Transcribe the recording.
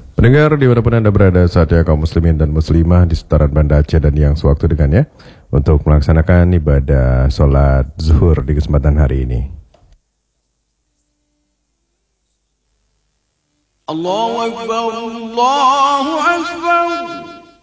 Pendengar dimanapun Anda berada, saatnya kaum muslimin dan muslimah di seputaran Banda Aceh dan yang sewaktu dengannya untuk melaksanakan ibadah sholat zuhur di kesempatan hari ini. Allahu Akbar, Allahu Akbar.